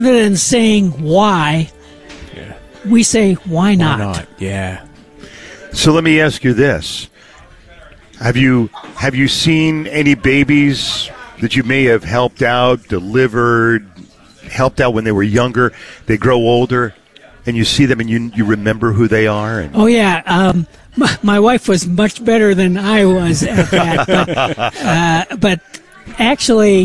than saying why, we say why not? Why not? Yeah. So let me ask you this. Have you seen any babies that you may have helped out, delivered, helped out when they were younger? They grow older, and you see them and you remember who they are? And Oh, yeah. My wife was much better than I was at that. But actually,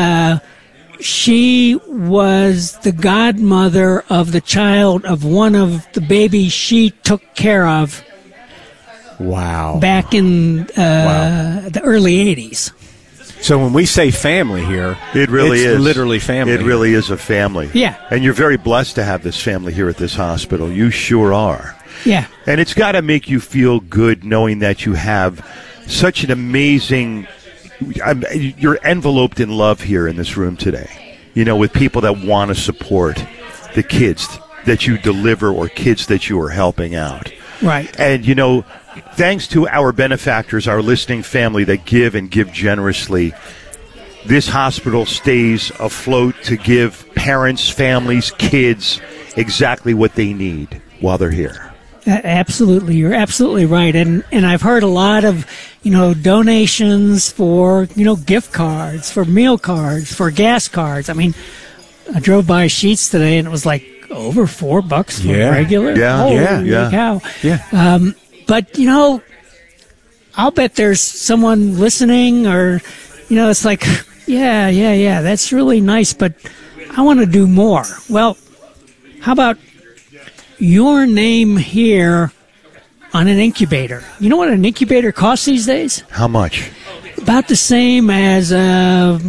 she was the godmother of the child of one of the babies she took care of Wow. back in the early 80s. So when we say family here, it really it's is literally family. It really is a family. Yeah. And you're very blessed to have this family here at this hospital. You sure are. Yeah. And it's got to make you feel good knowing that you have such an amazing, you're enveloped in love here in this room today, with people that want to support the kids that you deliver or kids that you are helping out. Right. And, thanks to our benefactors, our listening family that give and give generously, this hospital stays afloat to give parents, families, kids exactly what they need while they're here. Absolutely. You're absolutely right. And I've heard a lot of, donations for, gift cards, for meal cards, for gas cards. I mean, I drove by Sheetz today and it was like over $4 for regular. Yeah. Holy cow. Yeah. But, I'll bet there's someone listening or, it's like, yeah, that's really nice, but I want to do more. Well, how about your name here on an incubator? You know what an incubator costs these days? How much? About the same as a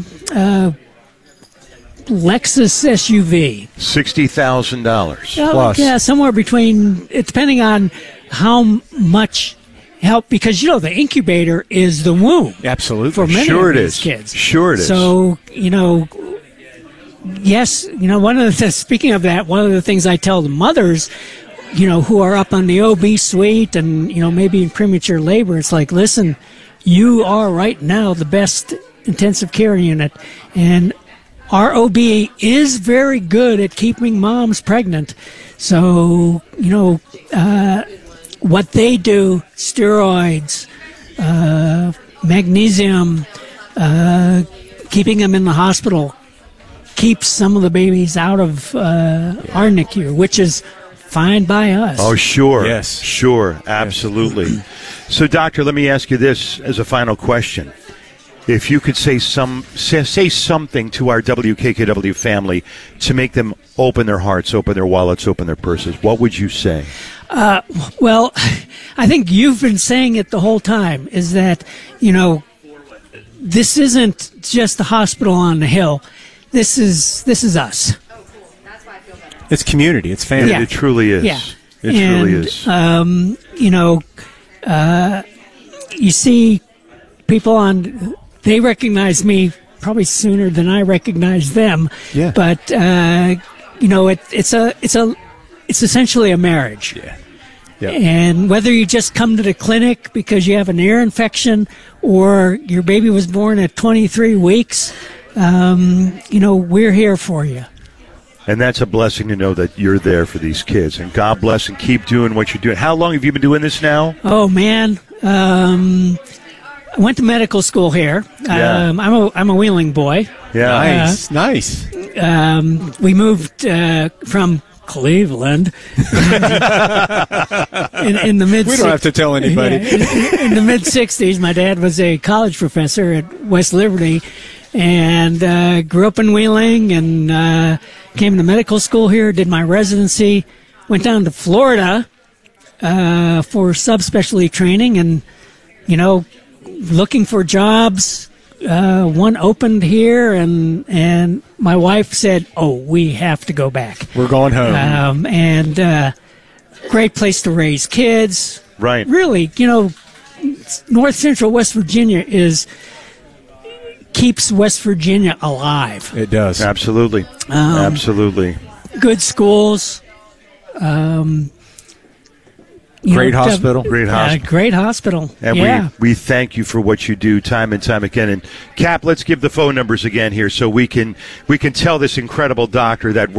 Lexus SUV. $60,000 plus. Yeah, somewhere between, depending on how much help, because, the incubator is the womb. Absolutely. For many Sure of it these is. kids. Sure it is. So, yes, one of the, speaking of that, one of the things I tell the mothers, who are up on the OB suite and, maybe in premature labor, it's like, listen, you are right now the best intensive care unit. And our OB is very good at keeping moms pregnant. So, what they do, steroids, magnesium, keeping them in the hospital, keeps some of the babies out of our NICU, which is fine by us. Oh, sure. Yes. Sure. Absolutely. So, Doctor, let me ask you this as a final question. If you could say something to our WKKW family to make them open their hearts, open their wallets, open their purses, what would you say? Well, I think you've been saying it the whole time, is that, this isn't just the hospital on the hill. This is us. It's community. It's family. Yeah. It truly is. Yeah. It truly is. You see people they recognize me probably sooner than I recognize them. Yeah. But, it's essentially a marriage. Yeah. Yep. And whether you just come to the clinic because you have an ear infection or your baby was born at 23 weeks, we're here for you. And that's a blessing to know that you're there for these kids. And God bless and keep doing what you're doing. How long have you been doing this now? Oh, man. I went to medical school here. Yeah. I'm a Wheeling boy. Yeah. Nice. We moved from Cleveland in the mid. We don't have to tell anybody. Yeah, in the mid '60s, my dad was a college professor at West Liberty, and grew up in Wheeling, and came to medical school here. Did my residency. Went down to Florida for subspecialty training, and looking for jobs. One opened here, and my wife said, "Oh, we have to go back. We're going home." Great place to raise kids. Right. Really, North Central West Virginia keeps West Virginia alive. It does. Absolutely. Absolutely. Good schools. Great hospital. Great hospital. Great hospital. And we thank you for what you do time and time again. And Cap, let's give the phone numbers again here so we can tell this incredible doctor that